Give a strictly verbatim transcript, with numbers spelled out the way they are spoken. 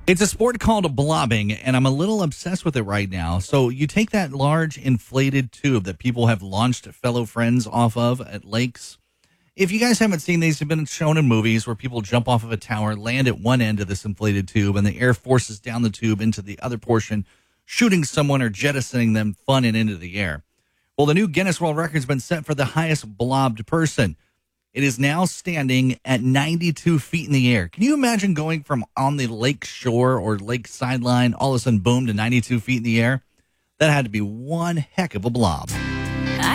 It's a sport called blobbing, and I'm a little obsessed with it right now. So you take that large inflated tube that people have launched fellow friends off of at lakes. If you guys haven't seen these, they've been shown in movies where people jump off of a tower, land at one end of this inflated tube, and the air forces down the tube into the other portion, shooting someone or jettisoning them fun and into the air. Well, the new Guinness World Record has been set for the highest blobbed person. It is now standing at ninety-two feet in the air. Can you imagine going from on the lake shore or lake sideline, all of a sudden, boom, to ninety-two feet in the air? That had to be one heck of a blob.